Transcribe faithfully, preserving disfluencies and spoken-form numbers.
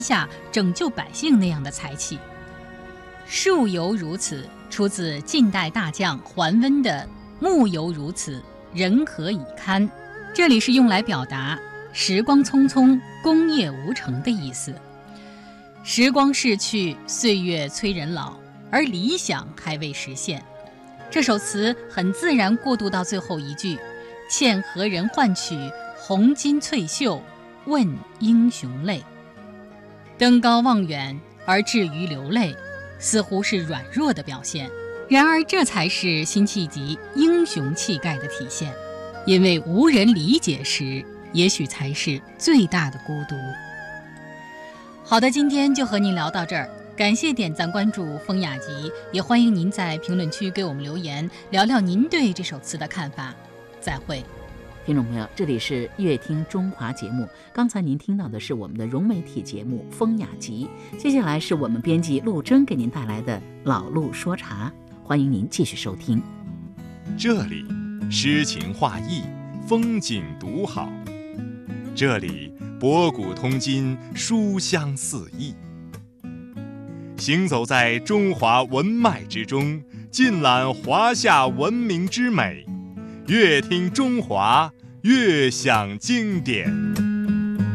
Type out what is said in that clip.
下拯救百姓那样的才气。树犹如此出自晋代大将桓温的木犹如此，人何以堪，这里是用来表达时光匆匆，功业无成的意思。时光逝去，岁月催人老，而理想还未实现。这首词很自然过渡到最后一句，欠何人换取红巾翠袖，问英雄泪。登高望远而至于流泪，似乎是软弱的表现，然而这才是辛弃疾英雄气概的体现，因为无人理解时，也许才是最大的孤独。好的，今天就和您聊到这儿，感谢点赞关注风雅集，也欢迎您在评论区给我们留言，聊聊您对这首词的看法。再会。 听众朋友，这里是乐听中华节目，刚才您听到的是我们的融媒体节目风雅集，接下来是我们编辑陆征给您带来的老陆说茶，欢迎您继续收听。 这里诗情画意，风景独好，这里博古通今，书香四溢。行走在中华文脉之中，尽览华夏文明之美，乐听中华，乐享经典。